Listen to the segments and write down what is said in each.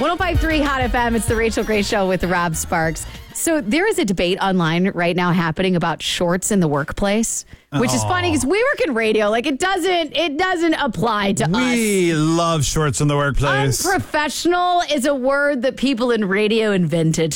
105.3 Hot FM. It's the Rachel Gray Show with Rob Sparks. So there is a debate online right now happening about shorts in the workplace, which is funny because we work in radio. Like it doesn't apply to us. We love shorts in the workplace. Unprofessional is a word that people in radio invented.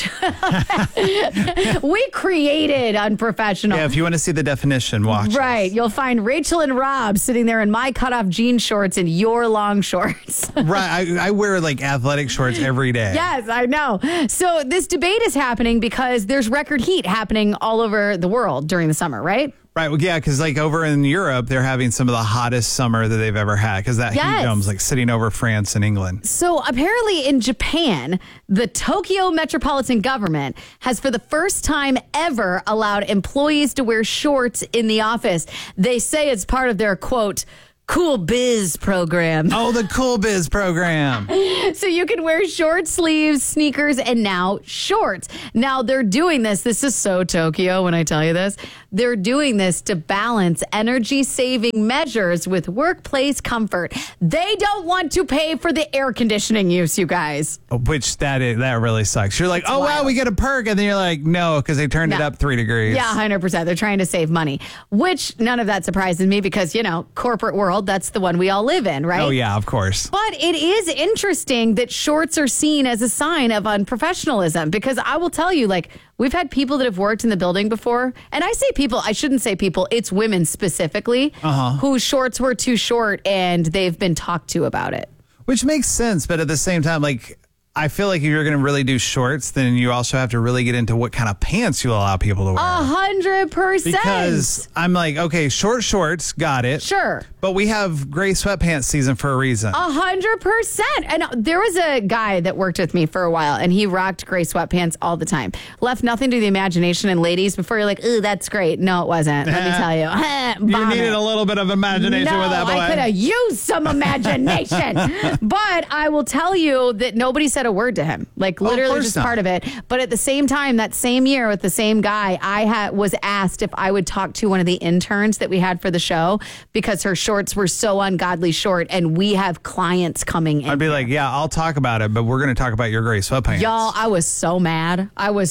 We created unprofessional. Yeah, if you want to see the definition, watch. Right. You'll find Rachel and Rob sitting there in my cutoff jean shorts and your long shorts. Right. I wear like athletic shorts every day. Yes, I know. So this debate is happening because there's record heat happening all over the world during the summer, right? Right. Well, yeah, because like over in Europe, they're having some of the hottest summer that they've ever had because that heat dome's like sitting over France and England. So apparently in Japan, the Tokyo metropolitan government has for the first time ever allowed employees to wear shorts in the office. They say it's part of their, quote, Cool Biz program. Oh, the Cool Biz program. So you can wear short sleeves, sneakers, and now shorts. Now they're doing this. This is so Tokyo when I tell you this. They're doing this to balance energy saving measures with workplace comfort. They don't want to pay for the air conditioning use, you guys. Which that really sucks. You're like, oh, wow, we get a perk. And then you're like, no, because they turned it up 3 degrees. Yeah, 100%. They're trying to save money, which none of that surprises me because, you know, corporate world, that's the one we all live in, right? Oh, yeah, of course. But it is interesting that shorts are seen as a sign of unprofessionalism because I will tell you, like, we've had people that have worked in the building before. And I say people, I shouldn't say people, it's women specifically whose shorts were too short and they've been talked to about it. Which makes sense. But at the same time, like, I feel like if you're going to really do shorts, then you also have to really get into what kind of pants you allow people to wear. 100%. Because I'm like, okay, short shorts, got it. Sure. But we have gray sweatpants season for a reason. 100%. And there was a guy that worked with me for a while, and he rocked gray sweatpants all the time. Left nothing to the imagination. And ladies, before you're like, ooh, that's great. No, it wasn't. Let me tell you. You needed a little bit of imagination with that boy. I could have used some imagination. But I will tell you that nobody said a word to him. Like literally just part of it. But at the same time, that same year with the same guy, I was asked if I would talk to one of the interns that we had for the show because her shorts were so ungodly short and we have clients coming in. I'd be like, yeah, I'll talk about it, but we're going to talk about your gray sweatpants. Y'all, I was so mad.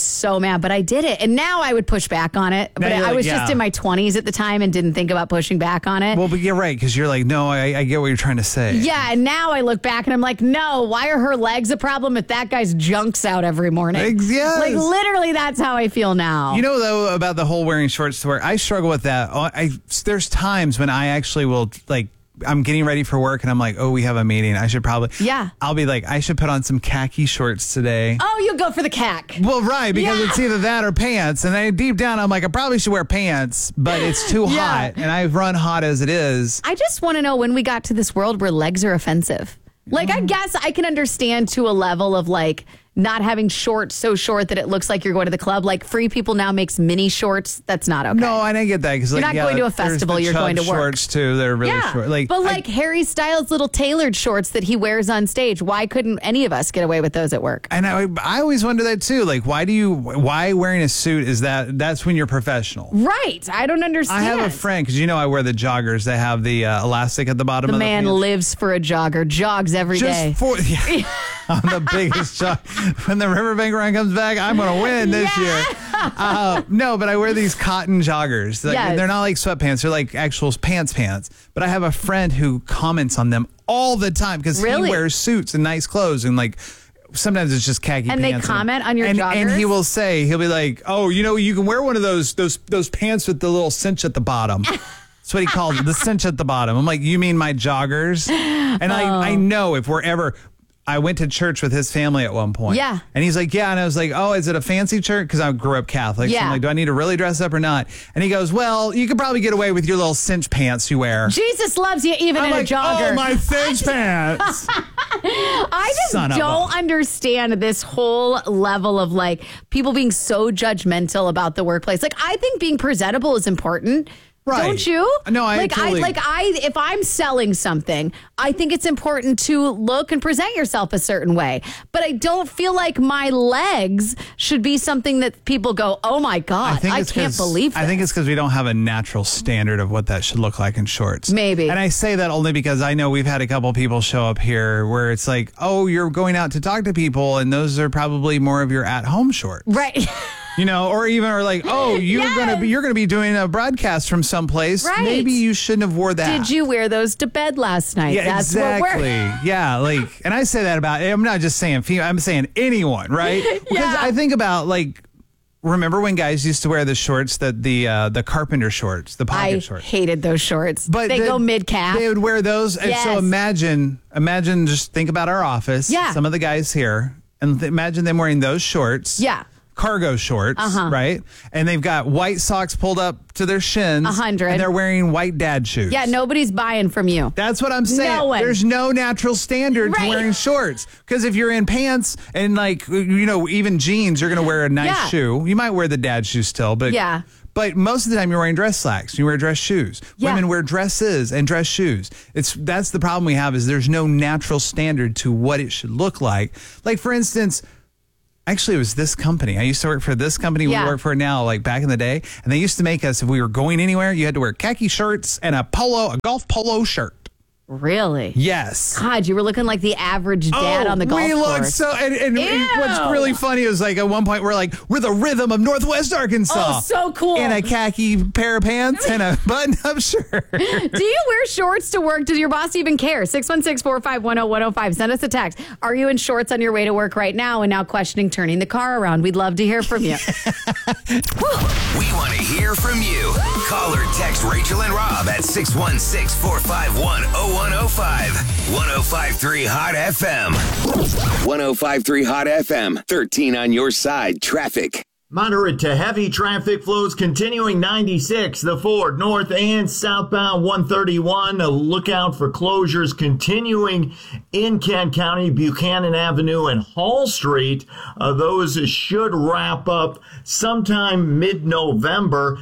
But I did it. And now I would push back on it. But I was just in my 20s at the time and didn't think about pushing back on it. Well, but you're right, because you're like, no, I get what you're trying to say. Yeah, and now I look back and I'm like, no, why are her legs a problem if that guy's junk's out every morning? Yes. Like, literally, that's how I feel now. You know, though, about the whole wearing shorts to work, I struggle with that. There's times when I actually will, like, I'm getting ready for work and I'm like, oh, we have a meeting. I should probably. Yeah. I'll be like, I should put on some khaki shorts today. Oh, you'll go for the khaki. Well, right, because it's either that or pants. And then deep down, I'm like, I probably should wear pants, but it's too hot. And I run hot as it is. I just want to know when we got to this world where legs are offensive. Like, I guess I can understand to a level of like not having shorts so short that it looks like you're going to the club. Like Free People now makes mini shorts. That's not okay. No, I didn't get that because you're not going to a festival. You're going to work. Shorts too. They're really short. But Harry Styles' little tailored shorts that he wears on stage. Why couldn't any of us get away with those at work? And I always wonder that too. Like, why wearing a suit is that's when you're professional? Right. I don't understand. I have a friend because I wear the joggers that have the elastic at the bottom. The of man the pants. lives for a jogger. Jogs every day. I'm the biggest jog. When the Riverbank run comes back, I'm going to win this year. No, but I wear these cotton joggers. They're not like sweatpants. They're like actual pants. But I have a friend who comments on them all the time because he wears suits and nice clothes and like sometimes it's just khaki and pants. And they comment on your joggers? And he'll be like, oh, you can wear one of those pants with the little cinch at the bottom. That's what he calls it, the cinch at the bottom. I'm like, you mean my joggers? And I know if we're ever... I went to church with his family at one point. Yeah. And he's like, yeah. And I was like, oh, is it a fancy church? Because I grew up Catholic. Yeah. So I'm like, do I need to really dress up or not? And he goes, well, you could probably get away with your little cinch pants you wear. Jesus loves you even in a jogger. Oh, my cinch pants. I just don't understand this whole level of like people being so judgmental about the workplace. Like, I think being presentable is important. Right. Don't you? No, I totally... If I'm selling something, I think it's important to look and present yourself a certain way. But I don't feel like my legs should be something that people go, oh my God, I can't believe this. I think it's because we don't have a natural standard of what that should look like in shorts. Maybe. And I say that only because I know we've had a couple people show up here where it's like, oh, you're going out to talk to people, and those are probably more of your at-home shorts. Right. Or like, oh, you're gonna be doing a broadcast from someplace. Right. Maybe you shouldn't have wore that. Did you wear those to bed last night? Yeah, That's exactly. Yeah, and I say that about. I'm not just saying female. I'm saying anyone, right? Because I think about remember when guys used to wear the shorts the carpenter shorts, the pocket shorts? I hated those shorts. But they go mid-calf. They would wear those. And so imagine, just think about our office. Yeah. Some of the guys here, and imagine them wearing those shorts. Yeah. Cargo shorts, right? And they've got white socks pulled up to their shins. 100. And they're wearing white dad shoes. Yeah, nobody's buying from you. That's what I'm saying. No one. There's no natural standard to wearing shorts. Because if you're in pants and even jeans, you're going to wear a nice shoe. You might wear the dad shoe still, but But most of the time you're wearing dress slacks. You wear dress shoes. Yeah. Women wear dresses and dress shoes. That's the problem we have is there's no natural standard to what it should look like. Like, for instance, actually, it was this company. I used to work for this company we work for now, back in the day. And they used to make us, if we were going anywhere, you had to wear khaki shirts and a golf polo shirt. Really? Yes. God, you were looking like the average dad on the golf course. We looked so... And what's really funny is, at one point, we're the rhythm of Northwest Arkansas. Oh, so cool. In a khaki pair of pants and a button-up shirt. Do you wear shorts to work? Does your boss even care? 616-451-0105. Send us a text. Are you in shorts on your way to work right now and now questioning turning the car around? We'd love to hear from you. We want to hear from you. Call or text Rachel and Rob at 616-451-0105. 105.3 Hot FM. 105.3 Hot FM. 13 on your side. Traffic. Moderate to heavy traffic flows continuing 96, the Ford north and southbound 131. A lookout for closures continuing in Kent County, Buchanan Avenue and Hall Street. Those should wrap up sometime mid-November.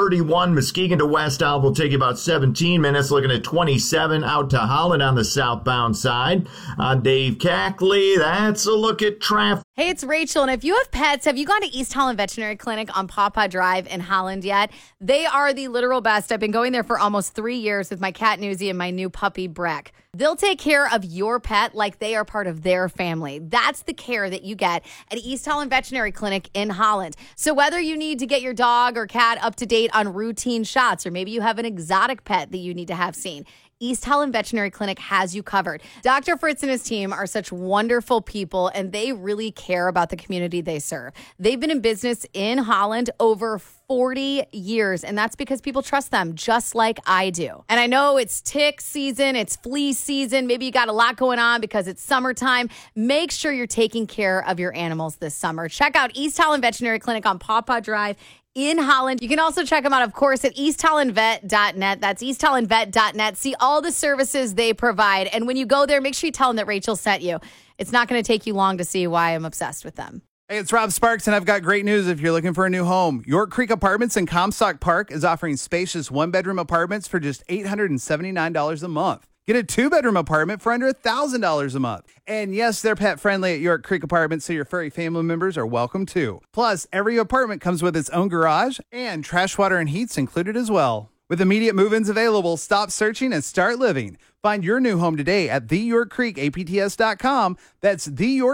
31 Muskegon to West Alva will take about 17 minutes. Looking at 27 out to Holland on the southbound side. Dave Cackley, that's a look at traffic. Hey, it's Rachel, and if you have pets, have you gone to East Holland Veterinary Clinic on Paw Paw Drive in Holland yet? They are the literal best. I've been going there for almost 3 years with my cat Newsy and my new puppy Breck. They'll take care of your pet like they are part of their family. That's the care that you get at East Holland Veterinary Clinic in Holland. So whether you need to get your dog or cat up to date on routine shots, or maybe you have an exotic pet that you need to have seen, East Holland Veterinary Clinic has you covered. Dr. Fritz and his team are such wonderful people, and they really care about the community they serve. They've been in business in Holland over 40 years, and that's because people trust them just like I do. And I know it's tick season, it's flea season, maybe you got a lot going on because it's summertime. Make sure you're taking care of your animals this summer. Check out East Holland Veterinary Clinic on Paw Paw Drive in Holland. You can also check them out, of course, at easthollandvet.net. That's easthollandvet.net. See all the services they provide. And when you go there, make sure you tell them that Rachel sent you. It's not going to take you long to see why I'm obsessed with them. Hey, it's Rob Sparks, and I've got great news if you're looking for a new home. York Creek Apartments in Comstock Park is offering spacious one-bedroom apartments for just $879 a month. Get a two-bedroom apartment for under $1,000 a month. And yes, they're pet-friendly at York Creek Apartments, so your furry family members are welcome too. Plus, every apartment comes with its own garage, and trash, water, and heat's included as well. With immediate move-ins available, stop searching and start living. Find your new home today at theyorkcreekapts.com. That's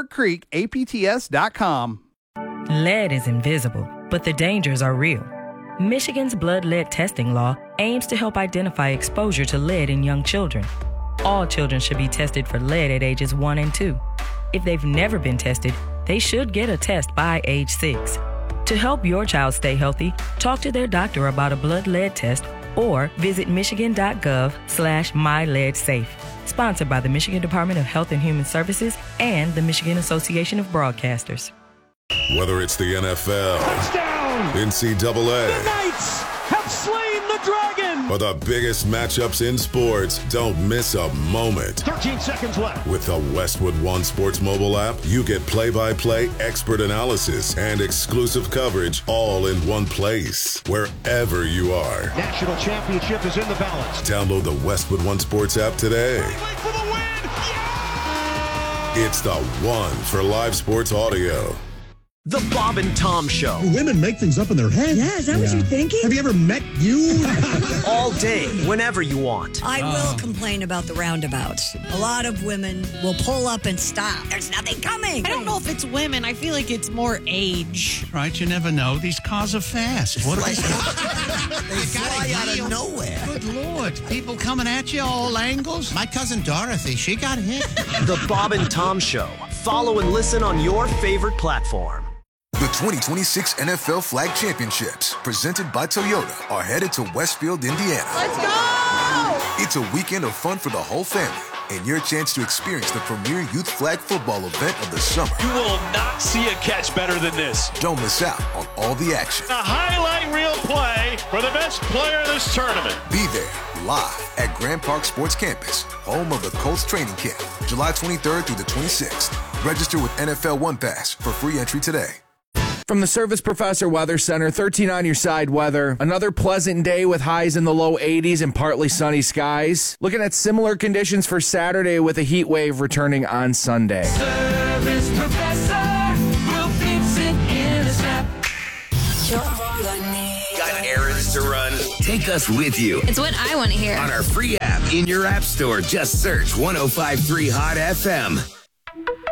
theyorkcreekapts.com. Lead is invisible, but the dangers are real. Michigan's blood lead testing law aims to help identify exposure to lead in young children. All children should be tested for lead at ages 1 and 2. If they've never been tested, they should get a test by age 6. To help your child stay healthy, talk to their doctor about a blood lead test or visit michigan.gov/myleadsafe. Sponsored by the Michigan Department of Health and Human Services and the Michigan Association of Broadcasters. Whether it's the NFL, touchdown, NCAA, the Knights have slain the dragon, For the biggest matchups in sports, don't miss a moment. 13 seconds left. With the Westwood One Sports mobile app, you get play-by-play expert analysis and exclusive coverage all in one place, wherever you are. National championship is in the balance. Download the Westwood One Sports app today. For the win! Yeah! It's the one for live sports audio. The Bob and Tom Show. Women make things up in their head. Yeah, is that what you're thinking? Have you ever met you? All day, whenever you want. I will complain about the roundabouts. A lot of women will pull up and stop. There's nothing coming. I don't know if it's women. I feel like it's more age. Right, you never know. These cars are fast. What they fly out of nowhere. Good Lord. People coming at you all angles. My cousin Dorothy, she got hit. The Bob and Tom Show. Follow and listen on your favorite platform. The 2026 NFL Flag Championships, presented by Toyota, are headed to Westfield, Indiana. Let's go! It's a weekend of fun for the whole family and your chance to experience the premier youth flag football event of the summer. You will not see a catch better than this. Don't miss out on all the action. A highlight reel play for the best player in this tournament. Be there live at Grand Park Sports Campus, home of the Colts training camp, July 23rd through the 26th. Register with NFL One Pass for free entry today. From the Service Professor Weather Center, 13 on your side weather. Another pleasant day with highs in the low 80s and partly sunny skies. Looking at similar conditions for Saturday with a heat wave returning on Sunday. Service Professor will fix it in a snap. Got errands to run? Take us with you. It's what I want to hear. On our free app in your app store, just search 105.3 Hot FM.